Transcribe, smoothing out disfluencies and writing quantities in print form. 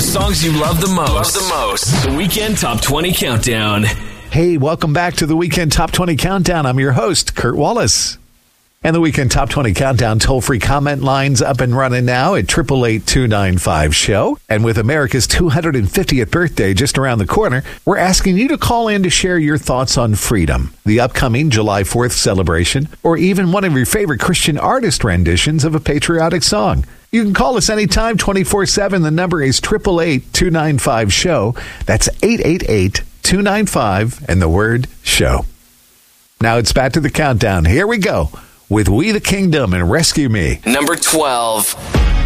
songs you love the most. The Weekend Top 20 Countdown. Hey, welcome back to the Weekend Top 20 Countdown. I'm your host, Kurt Wallace. And the Weekend Top 20 Countdown toll-free comment lines up and running now at 888-295-SHOW. And with America's 250th birthday just around the corner, we're asking you to call in to share your thoughts on freedom, the upcoming July 4th celebration, or even one of your favorite Christian artist renditions of a patriotic song. You can call us anytime, 24/7. The number is 888-295-SHOW. That's 888-295 and the word SHOW. Now it's back to the countdown. Here we go with We the Kingdom and Rescue Me. Number 12.